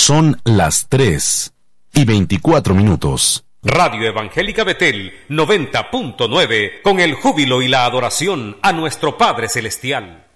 Son las 3:24. Radio Evangélica Betel 90.9, con el júbilo y la adoración a nuestro Padre Celestial.